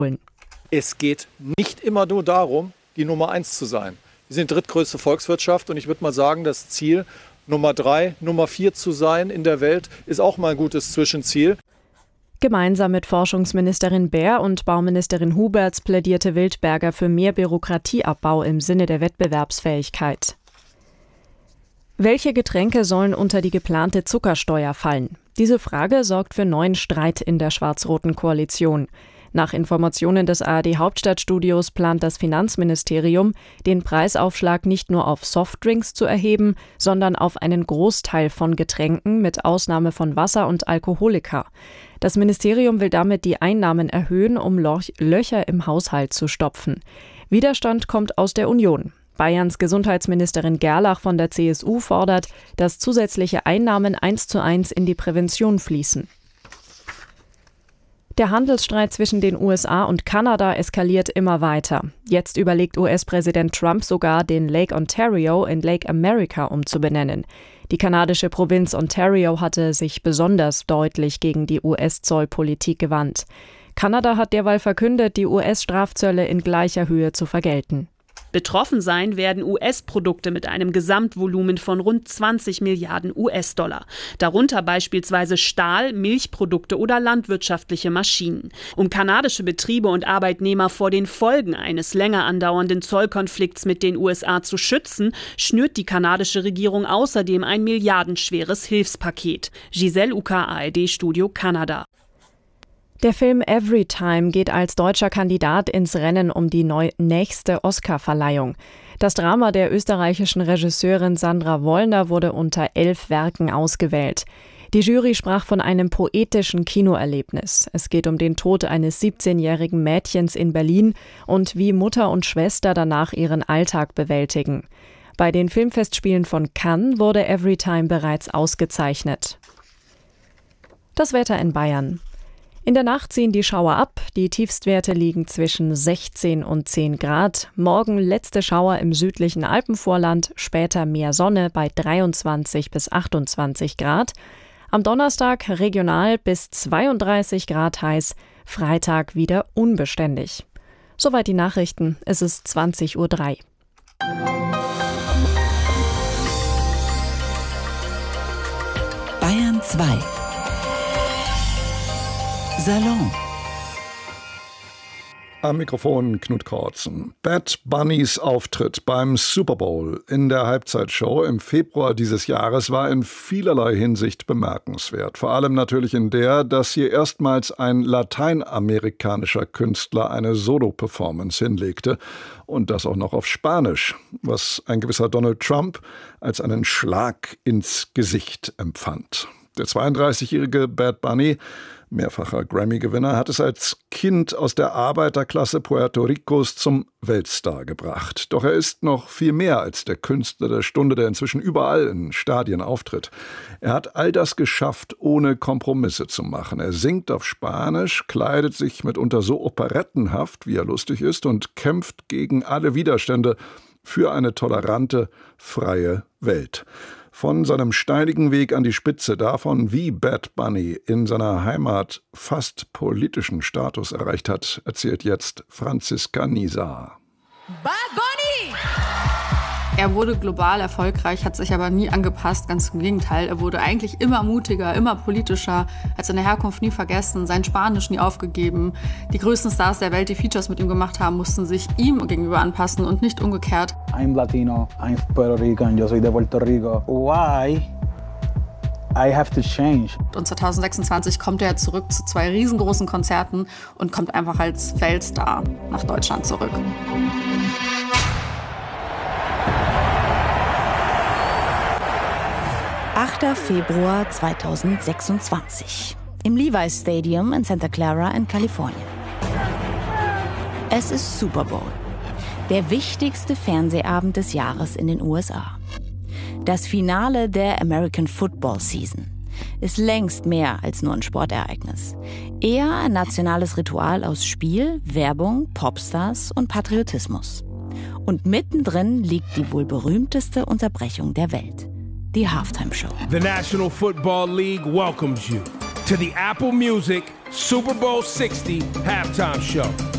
Es geht nicht immer nur darum, die Nummer 1 zu sein. Wir sind drittgrößte Volkswirtschaft und ich würde mal sagen, das Ziel, Nummer 3, Nummer 4 zu sein in der Welt, ist auch mal ein gutes Zwischenziel. Gemeinsam mit Forschungsministerin Baer und Bauministerin Huberts plädierte Wildberger für mehr Bürokratieabbau im Sinne der Wettbewerbsfähigkeit. Welche Getränke sollen unter die geplante Zuckersteuer fallen? Diese Frage sorgt für neuen Streit in der schwarz-roten Koalition. Nach Informationen des ARD-Hauptstadtstudios plant das Finanzministerium, den Preisaufschlag nicht nur auf Softdrinks zu erheben, sondern auf einen Großteil von Getränken mit Ausnahme von Wasser und Alkoholika. Das Ministerium will damit die Einnahmen erhöhen, um Löcher im Haushalt zu stopfen. Widerstand kommt aus der Union. Bayerns Gesundheitsministerin Gerlach von der CSU fordert, dass zusätzliche Einnahmen 1:1 in die Prävention fließen. Der Handelsstreit zwischen den USA und Kanada eskaliert immer weiter. Jetzt überlegt US-Präsident Trump sogar, den Lake Ontario in Lake America umzubenennen. Die kanadische Provinz Ontario hatte sich besonders deutlich gegen die US-Zollpolitik gewandt. Kanada hat derweil verkündet, die US-Strafzölle in gleicher Höhe zu vergelten. Betroffen sein werden US-Produkte mit einem Gesamtvolumen von rund 20 Milliarden US-Dollar. Darunter beispielsweise Stahl, Milchprodukte oder landwirtschaftliche Maschinen. Um kanadische Betriebe und Arbeitnehmer vor den Folgen eines länger andauernden Zollkonflikts mit den USA zu schützen, schnürt die kanadische Regierung außerdem ein milliardenschweres Hilfspaket. Giselle Uka, ARD-Studio Kanada. Der Film Everytime geht als deutscher Kandidat ins Rennen um die nächste Oscar-Verleihung. Das Drama der österreichischen Regisseurin Sandra Wollner wurde unter 11 Werken ausgewählt. Die Jury sprach von einem poetischen Kinoerlebnis. Es geht um den Tod eines 17-jährigen Mädchens in Berlin und wie Mutter und Schwester danach ihren Alltag bewältigen. Bei den Filmfestspielen von Cannes wurde Everytime bereits ausgezeichnet. Das Wetter in Bayern. In der Nacht ziehen die Schauer ab, die Tiefstwerte liegen zwischen 16 und 10 Grad. Morgen letzte Schauer im südlichen Alpenvorland, später mehr Sonne bei 23 bis 28 Grad. Am Donnerstag regional bis 32 Grad heiß, Freitag wieder unbeständig. Soweit die Nachrichten, es ist 20:03 Uhr. Bayern 2 Salon. Am Mikrofon Knut Kortzen. Bad Bunnys Auftritt beim Super Bowl in der Halbzeitshow im Februar dieses Jahres war in vielerlei Hinsicht bemerkenswert. Vor allem natürlich in der, dass hier erstmals ein lateinamerikanischer Künstler eine Solo-Performance hinlegte und das auch noch auf Spanisch, was ein gewisser Donald Trump als einen Schlag ins Gesicht empfand. Der 32-jährige Bad Bunny, mehrfacher Grammy-Gewinner, hat es als Kind aus der Arbeiterklasse Puerto Ricos zum Weltstar gebracht. Doch er ist noch viel mehr als der Künstler der Stunde, der inzwischen überall in Stadien auftritt. Er hat all das geschafft, ohne Kompromisse zu machen. Er singt auf Spanisch, kleidet sich mitunter so operettenhaft, wie er lustig ist, und kämpft gegen alle Widerstände für eine tolerante, freie Welt. Von seinem steinigen Weg an die Spitze, davon, wie Bad Bunny in seiner Heimat fast politischen Status erreicht hat, erzählt jetzt Franziska Nisa. Bad Bunny! Er wurde global erfolgreich, hat sich aber nie angepasst, ganz im Gegenteil. Er wurde eigentlich immer mutiger, immer politischer, hat seine Herkunft nie vergessen, sein Spanisch nie aufgegeben. Die größten Stars der Welt, die Features mit ihm gemacht haben, mussten sich ihm gegenüber anpassen und nicht umgekehrt. I'm Latino, I'm Puerto Rican, yo soy de Puerto Rico. Why? I have to change. Und 2026 kommt er zurück zu 2 riesengroßen Konzerten und kommt einfach als Weltstar nach Deutschland zurück. Februar 2026 im Levi's Stadium in Santa Clara in Kalifornien. Es ist Super Bowl, der wichtigste Fernsehabend des Jahres in den USA. Das Finale der American Football Season ist längst mehr als nur ein Sportereignis. Eher ein nationales Ritual aus Spiel, Werbung, Popstars und Patriotismus. Und mittendrin liegt die wohl berühmteste Unterbrechung der Welt. Die Halftime Show. The National Football League welcomes you to the Apple Music Super Bowl 60 Halftime Show.